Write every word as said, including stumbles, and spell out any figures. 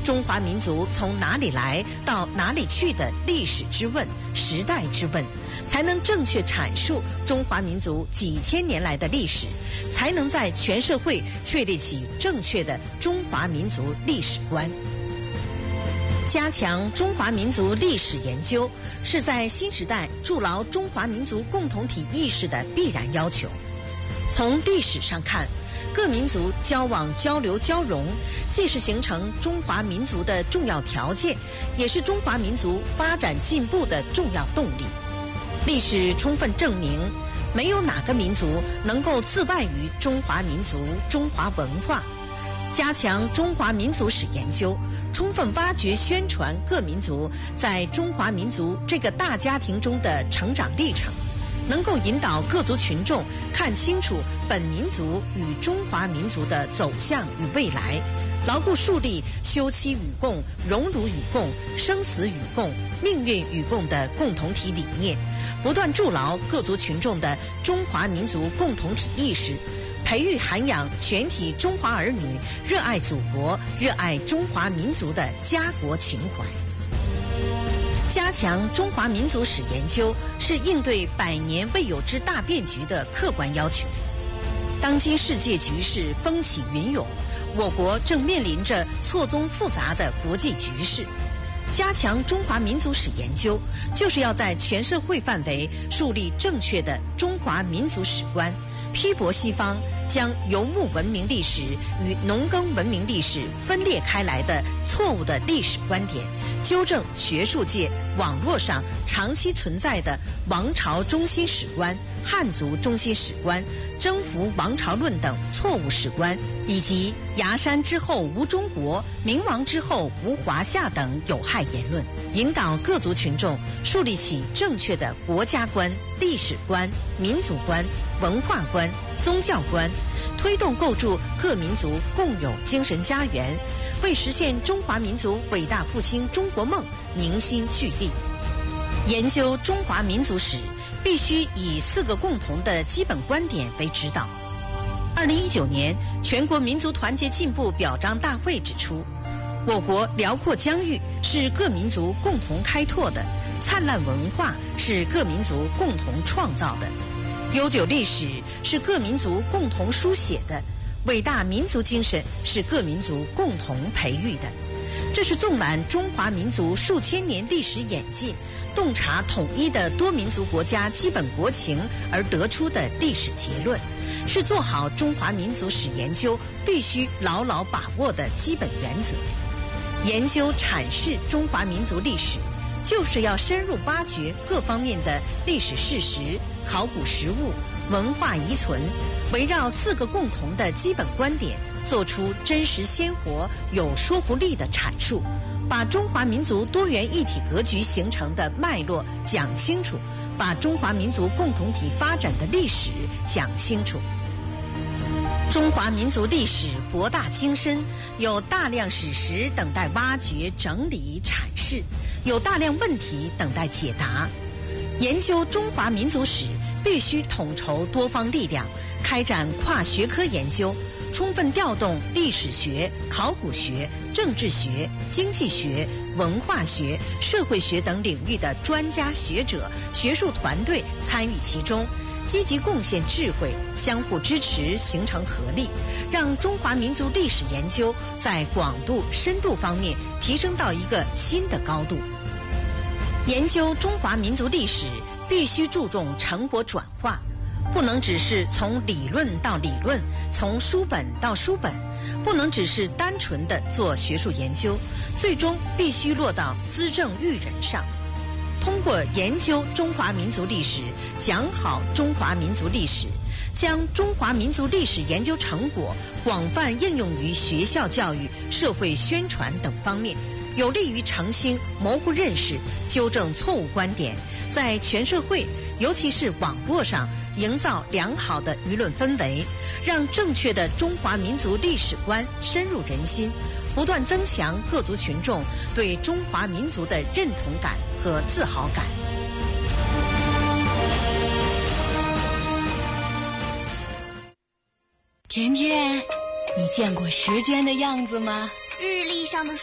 中华民族从哪里来到哪里去的历史之问、时代之问，才能正确阐述中华民族几千年来的历史，才能在全社会确立起正确的中华民族历史观。加强中华民族历史研究，是在新时代筑牢中华民族共同体意识的必然要求。从历史上看，各民族交往交流交融，既是形成中华民族的重要条件，也是中华民族发展进步的重要动力。历史充分证明，没有哪个民族能够自外于中华民族、中华文化。加强中华民族史研究，充分挖掘宣传各民族在中华民族这个大家庭中的成长历程，能够引导各族群众看清楚本民族与中华民族的走向与未来，牢固树立休戚与共、荣辱与共、生死与共、命运与共的共同体理念，不断筑牢各族群众的中华民族共同体意识，培育涵养全体中华儿女热爱祖国、热爱中华民族的家国情怀。加强中华民族史研究，是应对百年未有之大变局的客观要求。当今世界局势风起云涌，我国正面临着错综复杂的国际局势。加强中华民族史研究，就是要在全社会范围树立正确的中华民族史观，批驳西方将游牧文明历史与农耕文明历史分裂开来的错误的历史观点，纠正学术界、网络上长期存在的王朝中心史观、汉族中心史观、征服王朝论等错误史观，以及崖山之后无中国、明亡之后无华夏等有害言论，引导各族群众树立起正确的国家观、历史观、民族观、文化观、宗教观，推动构筑各民族共有精神家园，为实现中华民族伟大复兴中国梦凝心聚力。研究中华民族史，必须以四个共同的基本观点为指导。二零一九年全国民族团结进步表彰大会指出，我国辽阔疆域是各民族共同开拓的，灿烂文化是各民族共同创造的，悠久历史是各民族共同书写的，伟大民族精神是各民族共同培育的。这是纵览中华民族数千年历史演进，洞察统一的多民族国家基本国情而得出的历史结论，是做好中华民族史研究必须牢牢把握的基本原则。研究阐释中华民族历史，就是要深入挖掘各方面的历史事实、考古实物、文化遗存，围绕四个共同的基本观点，做出真实鲜活、有说服力的阐述，把中华民族多元一体格局形成的脉络讲清楚，把中华民族共同体发展的历史讲清楚。中华民族历史博大精深，有大量史实等待挖掘、整理、阐释，有大量问题等待解答。研究中华民族史，必须统筹多方力量，开展跨学科研究，充分调动历史学、考古学、政治学、经济学、文化学、社会学等领域的专家学者、学术团队参与其中，积极贡献智慧，相互支持，形成合力，让中华民族历史研究在广度、深度方面提升到一个新的高度。研究中华民族历史必须注重成果转化，不能只是从理论到理论，从书本到书本，不能只是单纯的做学术研究，最终必须落到资政育人上。通过研究中华民族历史，讲好中华民族历史，将中华民族历史研究成果广泛应用于学校教育、社会宣传等方面，有利于澄清模糊认识，纠正错误观点，在全社会尤其是网络上营造良好的舆论氛围，让正确的中华民族历史观深入人心，不断增强各族群众对中华民族的认同感和自豪感。 甜甜，你见过时间的样子吗？ 日历上的